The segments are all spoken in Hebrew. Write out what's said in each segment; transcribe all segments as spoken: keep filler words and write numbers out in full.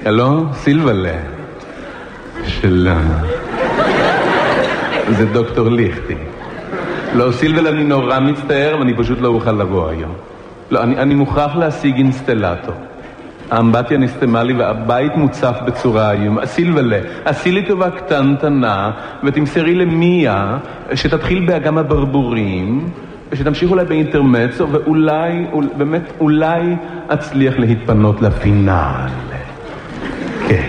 הלו, סילבלה. שלום. זה דוקטור ליכטי. לא, סילבלה, אני נורא מצטער, ואני פשוט לא אוכל לבוא היום. לא, אני, אני מוכרח להשיג אינסטלטור. האמבטיה נסתמה לי והבית מוצף בצורה איום. סילבלה, עשי לי טובה קטנטנה ותמסרי למיה שתתחיל באגם הברבורים ושתמשיך אולי באינטרמצו ואולי, באמת אולי אצליח להתפנות לפינל. כן.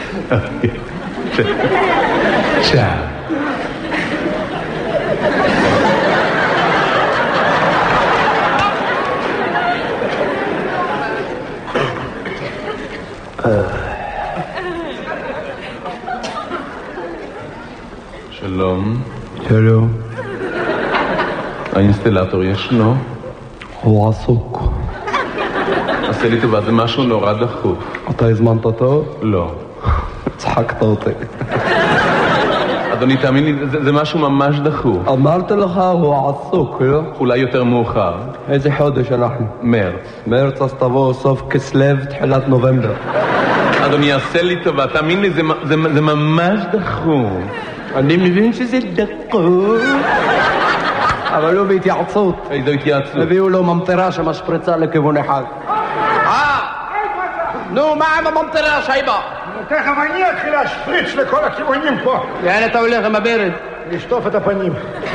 צ'או. שלום. שלום. האינסטלטור ישנו? הוא עסוק. עשה לי טובה, זה משהו נורא דחוף. אתה הזמנת אותו? לא. צחקת אותי. אדוני, תאמין לי, זה, זה משהו ממש דחוף. אמרתי לך, הוא עסוק, לא? אולי יותר מאוחר. איזה חודש אנחנו? מרץ. מרץ, אז תבוא סוף כסלו, תחילת נובמבר. אדוני, עשה לי טובה, תאמין לי, זה, זה, זה ממש דחוף. אני מבין שזה דחוף. אבל הוא בהתייעצות. איזו התייעצות? הביאו לו ממטרה שמשפריצה לכיוון אחד. אה! נו, מה עם הממטרה, שייבה? תכף אני אתחיל להשפריץ לכל הכיוונים פה. לאן אתה הולך עם הברד? לשטוף את הפנים.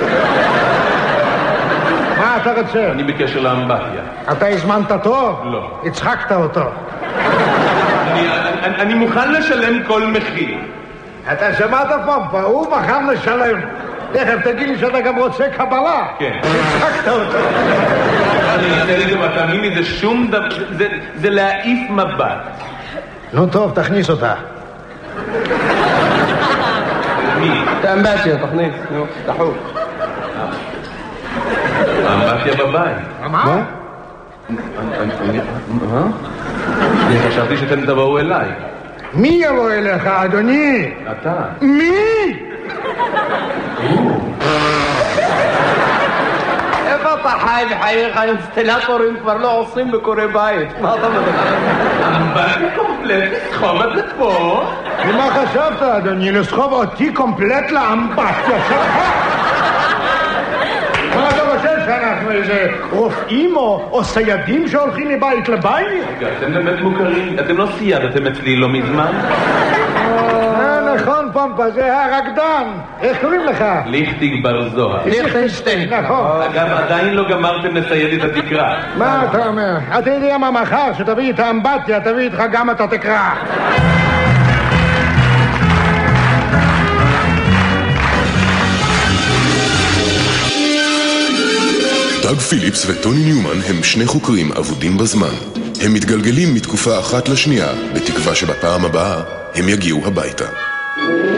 מה אתה רוצה? אני בקשר לאמבטיה. אתה הזמנת טוב? לא. הצחקת אותו. אני, אני, אני מוכן לשלם כל מחיר. אתה שמעת פמפה, הוא מוכן לשלם. תכף תגיד לי שאתה גם רוצה קבלה. כן. הצחקת אותו. אני אעשה לי דבר, תאמין לי, זה שום דבר, זה, זה להעיף מבט. נו טוב, תכניס אותה. מי? את האמבטיה, תכניס, נו, דחוף. האמבטיה בבית. מה? מה? אני חשבתי שאתם תבואו אליי. מי יבוא אליך, אדוני? אתה. מי? איפה אתה חי בחייך? האינסטלטורים כבר לא עושים בקורי בית. מה אתה מדבר? אמבטיה קומפלט, סחוב את זה פה. ומה חשבת, אדוני? לסחוב אותי קומפלט לאמבטיה שלך? מה אתה חושב שאנחנו איזה רופאים או סיידים שהולכים מבית לבית? אתם באמת מוכרים, אתם לא סיידתם אצלי לא מזמן? נכון פמפה, זה הרקדן. איך קוראים לך? ליכטיג בר זוהר. ליכטנשטיין. נכון. אגב, עדיין לא גמרתם לסייד את התקרה. מה אתה אומר? אתה יודע מה מחר שתביא את האמבטיה, תביא איתך גם את התקרה. דאג פיליפס וטוני ניומן הם שני חוקרים אבודים בזמן. הם מתגלגלים מתקופה אחת לשנייה, בתקווה שבפעם הבאה הם יגיעו הביתה.